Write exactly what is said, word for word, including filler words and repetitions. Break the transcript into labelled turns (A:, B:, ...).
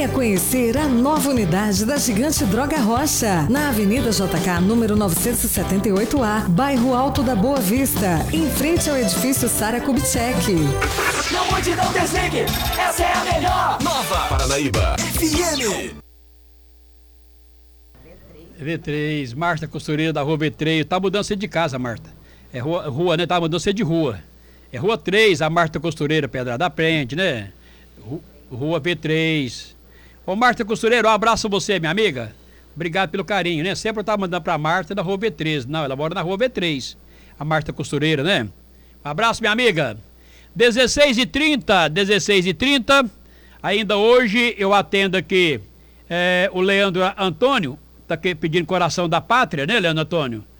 A: Venha conhecer a nova unidade da Gigante Droga Rocha, na Avenida J K, número novecentos e setenta e oito A, bairro Alto da Boa Vista, em frente ao edifício Sara Kubitschek.
B: Não mude, não desligue, essa é a melhor.
C: Nova Paranaíba F M.
D: V três, Marta Costureira da rua V três, tá mudando você de casa, Marta. É rua, rua, né? Tá mudando você de rua. É rua três, a Marta Costureira, Pedra da Prende, né? Rua V três. Ô Marta Costureira, um abraço a você, minha amiga. Obrigado pelo carinho, né? Sempre eu tava mandando pra Marta da rua V três. Não, ela mora na rua V três. A Marta Costureira, né? Um abraço, minha amiga. dezesseis e trinta, dezesseis e trinta. Ainda hoje eu atendo aqui é, o Leandro Antônio. Tá aqui pedindo coração da pátria, né, Leandro Antônio?